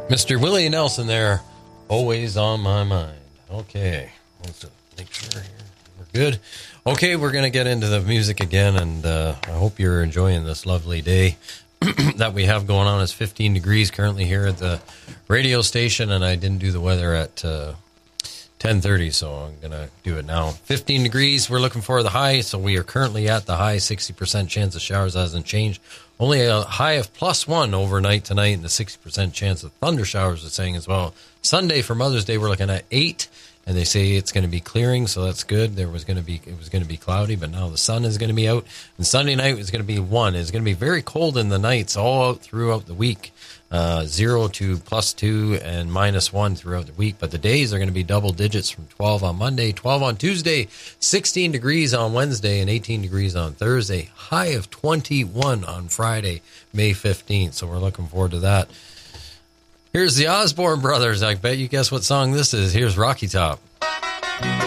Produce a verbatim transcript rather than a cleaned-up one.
Mister Willie Nelson there, always on my mind. Okay, let's make sure here we're good. Okay, we're going to get into the music again, and uh, I hope you're enjoying this lovely day that we have going on. It's fifteen degrees currently here at the radio station, and I didn't do the weather at uh, ten thirty, so I'm going to do it now. fifteen degrees, we're looking for the high, so we are currently at the high. sixty percent chance of showers hasn't changed. Only a high of plus one overnight tonight, and the sixty percent chance of thunder showers are saying as well. Sunday for Mother's Day, we're looking at eight, and they say it's going to be clearing, so that's good. There was going to be it was going to be cloudy, but now the sun is going to be out. And Sunday night is going to be one. It's going to be very cold in the nights all out throughout the week. Uh, zero to plus two and minus one throughout the week. But the days are going to be double digits from twelve on Monday, twelve on Tuesday, sixteen degrees on Wednesday, and eighteen degrees on Thursday. High of twenty-one on Friday, May fifteenth. So we're looking forward to that. Here's the Osborne Brothers. I bet you guess what song this is. Here's Rocky Top.